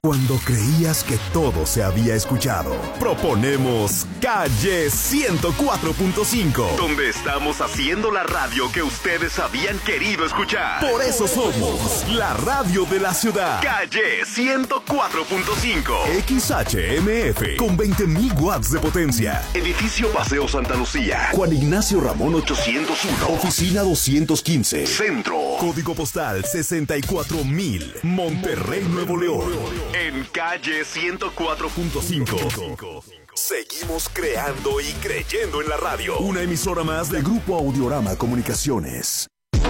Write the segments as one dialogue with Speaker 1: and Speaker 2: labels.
Speaker 1: Cuando creías que todo se había escuchado, proponemos Calle 104.5, donde estamos haciendo la radio que ustedes habían querido escuchar. Por eso somos la radio de la ciudad. Calle 104.5, XHMF, con 20,000 watts de potencia. Edificio Paseo Santa Lucía, Juan Ignacio Ramón 801, Oficina 215, Centro. Código postal 64,000, Monterrey, Nuevo León. En Calle 104.5. Seguimos creando y creyendo en la radio. Una emisora más de Grupo Audiorama Comunicaciones.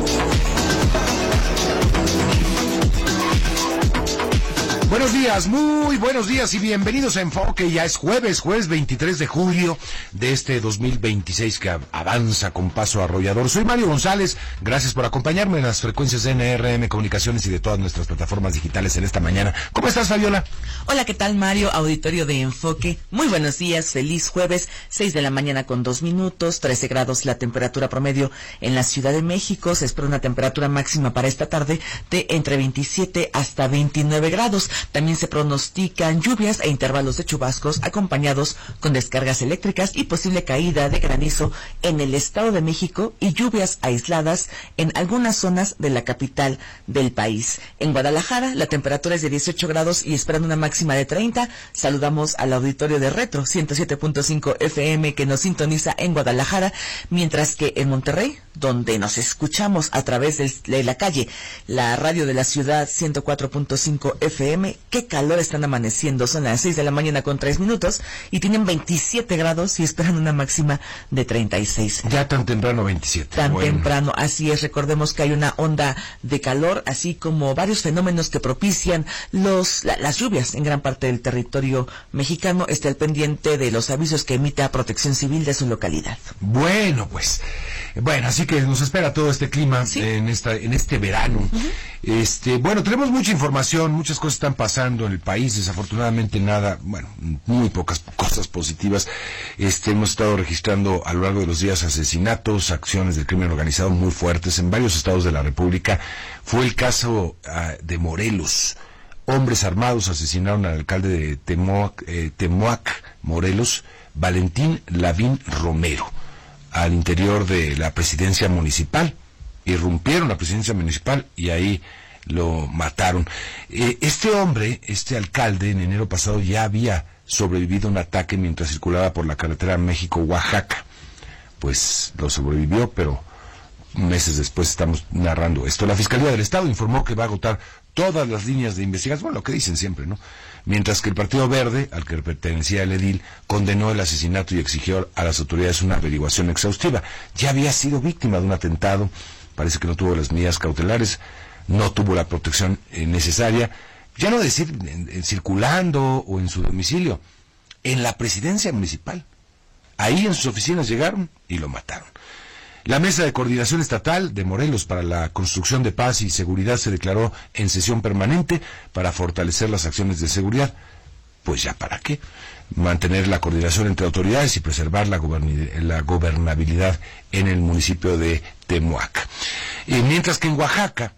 Speaker 2: Buenos días, muy buenos días y bienvenidos a Enfoque. Ya es jueves 23 de julio de este 2026 que avanza con paso arrollador. Soy Mario González, gracias por acompañarme en las frecuencias de NRM Comunicaciones y de todas nuestras plataformas digitales en esta mañana. ¿Cómo estás, Fabiola?
Speaker 3: Hola, ¿qué tal, Mario? Auditorio de Enfoque. Muy buenos días, feliz jueves, 6 de la mañana con 2 minutos, 13 grados la temperatura promedio en la Ciudad de México. Se espera una temperatura máxima para esta tarde de entre 27 hasta 29 grados. También se pronostican lluvias e intervalos de chubascos acompañados con descargas eléctricas y posible caída de granizo en el Estado de México y lluvias aisladas en algunas zonas de la capital del país. En Guadalajara la temperatura es de 18 grados y esperan una máxima de 30. Saludamos al auditorio de Retro 107.5 FM que nos sintoniza en Guadalajara, mientras que en Monterrey, donde nos escuchamos a través de la calle, la radio de la ciudad 104.5 FM. Qué calor están amaneciendo, son las 6 de la mañana con 3 minutos y tienen 27 grados y esperan una máxima de 36.
Speaker 2: Ya tan temprano 27.
Speaker 3: Tan temprano, así es. Recordemos que hay una onda de calor, así como varios fenómenos que propician las lluvias en gran parte del territorio mexicano. Esté al pendiente de los avisos que emita Protección Civil de su localidad.
Speaker 2: Bueno, así que nos espera todo este clima, ¿sí?, en este verano. Uh-huh. Bueno, tenemos mucha información, muchas cosas están pasando en el país, desafortunadamente muy pocas cosas positivas. Hemos estado registrando a lo largo de los días asesinatos, acciones del crimen organizado muy fuertes en varios estados de la República. Fue el caso de Morelos. Hombres armados asesinaron al alcalde de Temoac, Morelos, Valentín Lavín Romero, al interior de la presidencia municipal. Irrumpieron la presidencia municipal y ahí lo mataron. Este alcalde, en enero pasado ya había sobrevivido a un ataque mientras circulaba por la carretera México-Oaxaca. Pues lo sobrevivió, pero meses después estamos narrando esto. La Fiscalía del Estado informó que va a agotar todas las líneas de investigación, lo que dicen siempre, ¿no? Mientras que el Partido Verde, al que pertenecía el edil, condenó el asesinato y exigió a las autoridades una averiguación exhaustiva. Ya había sido víctima de un atentado, parece que no tuvo las medidas cautelares, no tuvo la protección necesaria, ya no decir circulando o en su domicilio, en la presidencia municipal. Ahí en sus oficinas llegaron y lo mataron. La Mesa de Coordinación Estatal de Morelos para la Construcción de Paz y Seguridad se declaró en sesión permanente para fortalecer las acciones de seguridad. Pues ya para qué, mantener la coordinación entre autoridades y preservar la gobernabilidad en el municipio de Temoac. Mientras que en Oaxaca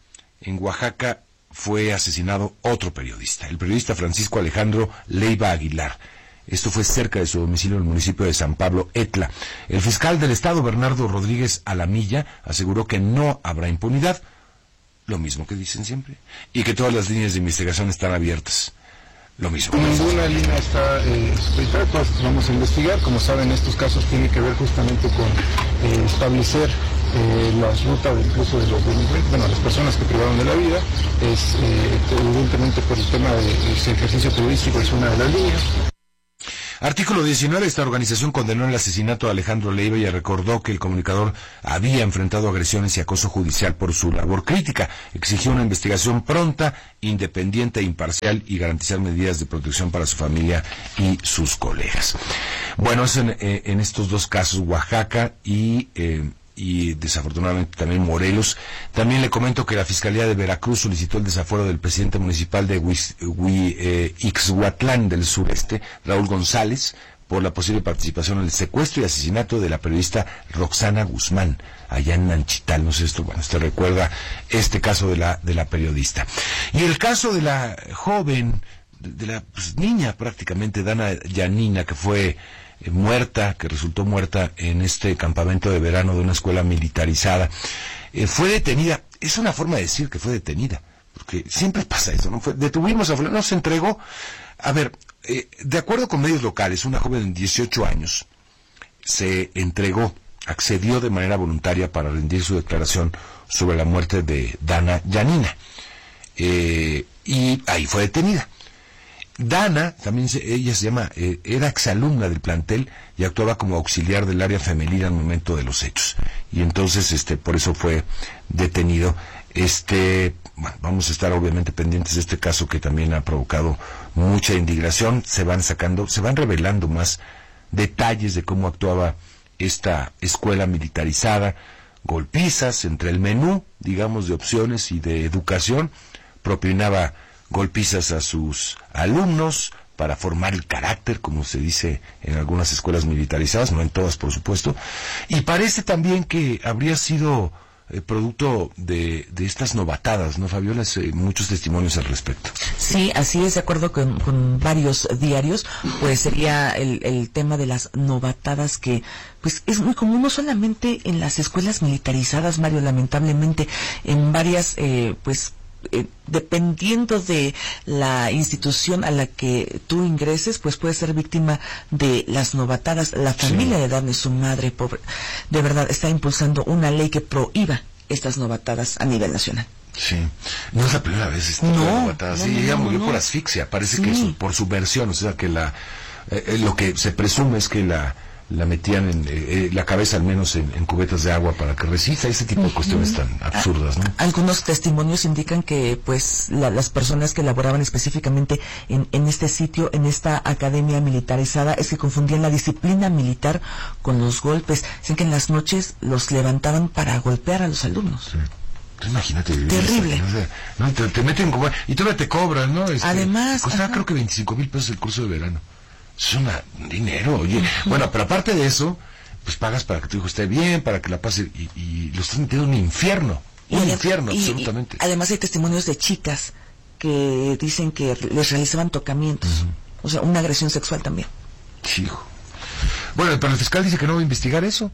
Speaker 2: fue asesinado otro periodista, el periodista Francisco Alejandro Leiva Aguilar. Esto fue cerca de su domicilio en el municipio de San Pablo, Etla. El fiscal del estado, Bernardo Rodríguez Alamilla, aseguró que no habrá impunidad, lo mismo que dicen siempre, y que todas las líneas de investigación están abiertas. Lo mismo.
Speaker 4: Ninguna línea está suspeitada, todas vamos a investigar. Como saben, estos casos tienen que ver justamente con establecer las rutas incluso de los delincuentes, las personas que privaron de la vida. Evidentemente por el tema del ejercicio periodístico es una de las líneas.
Speaker 2: Artículo 19. Esta organización condenó el asesinato de Alejandro Leiva y recordó que el comunicador había enfrentado agresiones y acoso judicial por su labor crítica. Exigió una investigación pronta, independiente e imparcial y garantizar medidas de protección para su familia y sus colegas. Bueno, es en estos dos casos, Oaxaca y desafortunadamente también Morelos. También le comento que la Fiscalía de Veracruz solicitó el desafuero del presidente municipal de Ixhuatlán del Sureste, Raúl González, por la posible participación en el secuestro y asesinato de la periodista Roxana Guzmán, allá en Nanchital. No sé usted recuerda este caso de la periodista. Y el caso de la joven pues, niña prácticamente, Dana Yanina, que fue muerta, que resultó muerta en este campamento de verano de una escuela militarizada. Fue detenida. Es una forma de decir que fue detenida, porque siempre pasa eso, ¿no? Detuvimos a fulano, no se entregó. A ver, de acuerdo con medios locales, una joven de 18 años se entregó, accedió de manera voluntaria para rendir su declaración sobre la muerte de Dana Yanina. Y ahí fue detenida. Dana, también ella se llama, era exalumna del plantel y actuaba como auxiliar del área femenina al momento de los hechos. Y entonces, por eso fue detenido. Bueno, vamos a estar obviamente pendientes de este caso que también ha provocado mucha indignación. Se van revelando más detalles de cómo actuaba esta escuela militarizada, golpizas entre el menú, digamos, de opciones y de educación, propinaba golpizas a sus alumnos para formar el carácter, como se dice en algunas escuelas militarizadas, no en todas, por supuesto, y parece también que habría sido producto de estas novatadas, ¿no, Fabiola? Muchos testimonios al respecto.
Speaker 3: Sí, así es, de acuerdo con varios diarios, pues sería el tema de las novatadas que pues es muy común, no solamente en las escuelas militarizadas, Mario, lamentablemente en varias, dependiendo de la institución a la que tú ingreses, pues puedes ser víctima de las novatadas. La familia de Dana y su madre, pobre, de verdad, está impulsando una ley que prohíba estas novatadas a nivel nacional.
Speaker 2: Sí, no es la primera vez esta novatada. Sí, ella murió por asfixia, parece que por subversión, o sea que lo que se presume es que la metían en la cabeza al menos en cubetas de agua para que resista, ese tipo de cuestiones tan absurdas, ¿no?
Speaker 3: Algunos testimonios indican que pues las personas que laboraban específicamente en este sitio, en esta academia militarizada, es que confundían la disciplina militar con los golpes. Dicen que en las noches los levantaban para golpear a los alumnos.
Speaker 2: Sí. Imagínate.
Speaker 3: Terrible.
Speaker 2: No, te meten como... Y todavía te cobran, ¿no?
Speaker 3: Además...
Speaker 2: Costaba creo que 25,000 pesos el curso de verano. Es un dinero, oye. Bueno, pero aparte de eso, pues pagas para que tu hijo esté bien, para que la pase, y lo estás metiendo en un infierno. Absolutamente.
Speaker 3: Además hay testimonios de chicas que dicen que les realizaban tocamientos. O sea, una agresión sexual también.
Speaker 2: Hijo. Bueno, pero el fiscal dice que no va a investigar eso.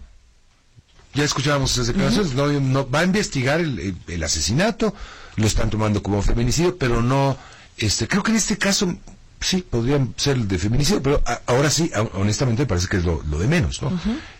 Speaker 2: Ya escuchábamos esas declaraciones. No va a investigar el asesinato, lo están tomando como feminicidio, pero no, creo que en este caso... Sí, podrían ser el de feminicidio, pero ahora sí, honestamente me parece que es lo de menos, ¿no?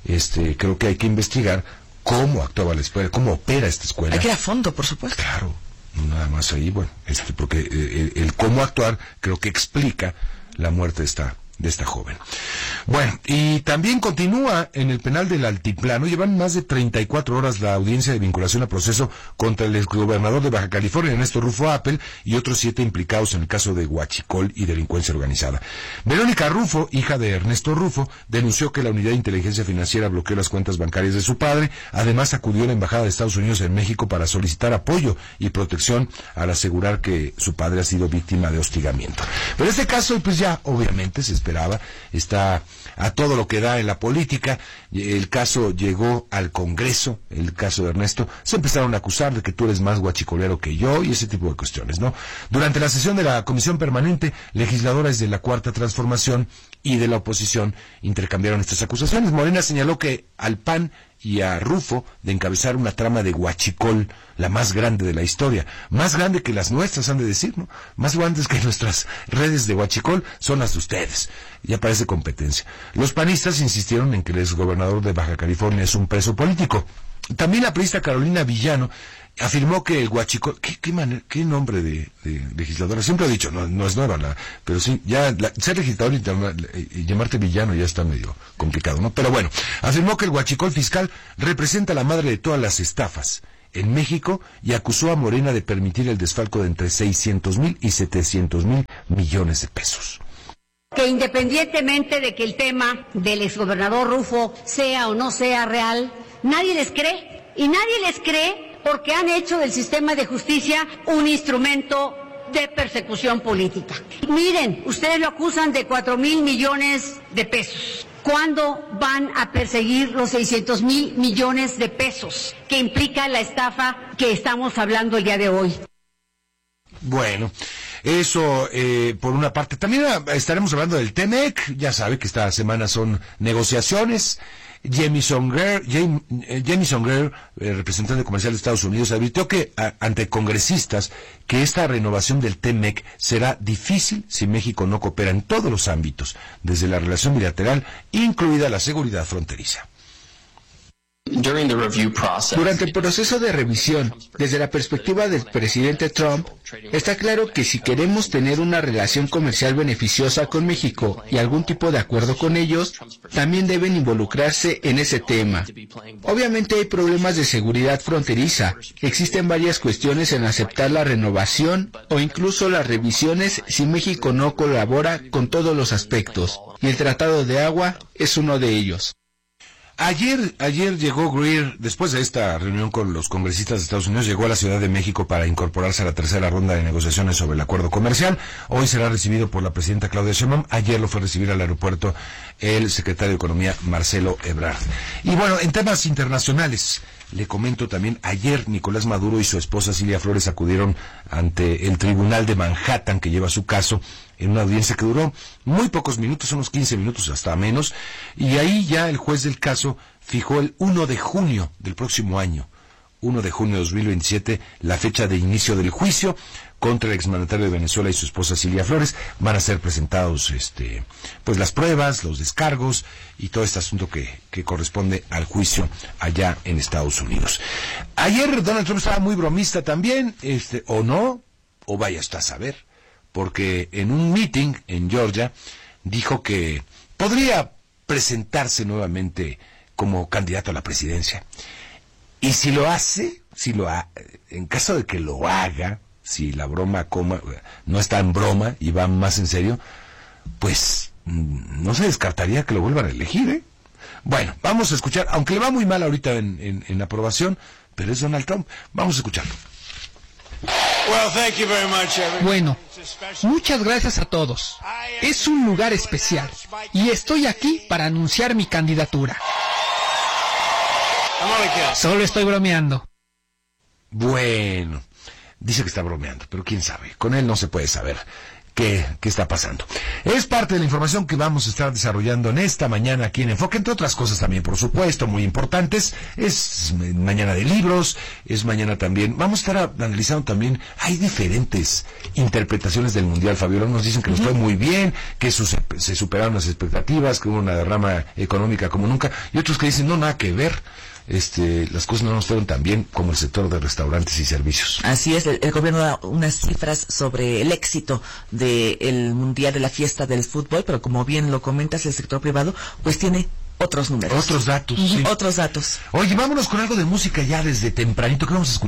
Speaker 2: Creo que hay que investigar cómo actuaba la escuela, cómo opera esta escuela.
Speaker 3: Hay que ir a fondo, por supuesto.
Speaker 2: Claro, nada más ahí, bueno, porque el cómo actuar creo que explica la muerte de esta joven. Bueno, y también continúa en el penal del Altiplano. Llevan más de 34 horas la audiencia de vinculación a proceso contra el exgobernador de Baja California, Ernesto Rufo Appel, y otros 7 implicados en el caso de huachicol y delincuencia organizada. Verónica Rufo, hija de Ernesto Rufo, denunció que la Unidad de Inteligencia Financiera bloqueó las cuentas bancarias de su padre. Además, acudió a la Embajada de Estados Unidos en México para solicitar apoyo y protección al asegurar que su padre ha sido víctima de hostigamiento. Pero este caso, pues ya obviamente se esperaba, está a todo lo que da en la política. El caso llegó al Congreso, el caso de Ernesto, se empezaron a acusar de que tú eres más guachicolero que yo y ese tipo de cuestiones, ¿no? Durante la sesión de la Comisión Permanente, legisladores de la Cuarta Transformación y de la oposición intercambiaron estas acusaciones. Morena señaló que al PAN y a Rufo de encabezar una trama de huachicol, la más grande de la historia, más grande que las nuestras, han de decir, ¿no? Más grandes que nuestras redes de huachicol son las de ustedes. Ya parece competencia. Los panistas insistieron en que el exgobernador de Baja California es un preso político. También la periodista Carolina Villano afirmó que el huachicol, qué nombre de legisladora, siempre he dicho, no es nueva, pero sí, ya ser legislador y llamarte villano ya está medio complicado, ¿no? Pero bueno, afirmó que el huachicol fiscal representa la madre de todas las estafas en México y acusó a Morena de permitir el desfalco de entre 600,000 y 700,000 millones de pesos.
Speaker 5: Que independientemente de que el tema del exgobernador Rufo sea o no sea real, nadie les cree, y nadie les cree porque han hecho del sistema de justicia un instrumento de persecución política. Miren, ustedes lo acusan de 4,000 millones de pesos. ¿Cuándo van a perseguir los 600,000 millones de pesos que implica la estafa que estamos hablando el día de hoy?
Speaker 2: Bueno, Eso, por una parte. También estaremos hablando del TEMEC. Ya sabe que esta semana son negociaciones. Jamieson Greer, representante comercial de Estados Unidos, advirtió que ante congresistas que esta renovación del TEMEC será difícil si México no coopera en todos los ámbitos, desde la relación bilateral, incluida la seguridad fronteriza.
Speaker 6: Durante el proceso de revisión, desde la perspectiva del presidente Trump, está claro que si queremos tener una relación comercial beneficiosa con México y algún tipo de acuerdo con ellos, también deben involucrarse en ese tema. Obviamente hay problemas de seguridad fronteriza, existen varias cuestiones en aceptar la renovación o incluso las revisiones si México no colabora con todos los aspectos, y el Tratado de Agua es uno de ellos.
Speaker 2: Ayer llegó Greer, después de esta reunión con los congresistas de Estados Unidos, llegó a la Ciudad de México para incorporarse a la tercera ronda de negociaciones sobre el acuerdo comercial. Hoy será recibido por la presidenta Claudia Sheinbaum. Ayer lo fue a recibir al aeropuerto el secretario de Economía, Marcelo Ebrard. Y bueno, en temas internacionales, le comento también, ayer Nicolás Maduro y su esposa Cilia Flores acudieron ante el tribunal de Manhattan que lleva su caso en una audiencia que duró muy pocos minutos, unos 15 minutos hasta menos, y ahí ya el juez del caso fijó el 1 de junio del próximo año, 1 de junio de 2027, la fecha de inicio del juicio contra el exmandatario de Venezuela y su esposa Cilia Flores. Van a ser presentados pues las pruebas, los descargos y todo este asunto que corresponde al juicio allá en Estados Unidos. Ayer Donald Trump estaba muy bromista también, o no, o vaya hasta a saber, porque en un meeting en Georgia dijo que podría presentarse nuevamente como candidato a la presidencia. Y si lo hace, en caso de que lo haga, si la broma no está en broma y va más en serio, pues no se descartaría que lo vuelvan a elegir, ¿eh? Bueno, vamos a escuchar, aunque le va muy mal ahorita en aprobación, pero es Donald Trump. Vamos a escucharlo.
Speaker 7: Bueno, muchas gracias a todos. Es un lugar especial y estoy aquí para anunciar mi candidatura. Solo estoy bromeando.
Speaker 2: Bueno, dice que está bromeando, pero quién sabe, con él no se puede saber qué está pasando. Es parte de la información que vamos a estar desarrollando en esta mañana aquí en Enfoque, entre otras cosas también, por supuesto, muy importantes. Es mañana de libros, es mañana también, vamos a estar analizando también, hay diferentes interpretaciones del Mundial, Fabiola. Unos dicen que nos fue muy bien, que se superaron las expectativas, que hubo una derrama económica como nunca, y otros que dicen, no, nada que ver. Las cosas no nos fueron tan bien como el sector de restaurantes y servicios.
Speaker 3: Así es, el gobierno da unas cifras sobre el éxito del Mundial, de la fiesta del fútbol, pero como bien lo comentas, el sector privado pues tiene otros números.
Speaker 2: Otros datos, sí.
Speaker 3: Otros datos.
Speaker 2: Oye, vámonos con algo de música ya desde tempranito, que vamos a escuchar.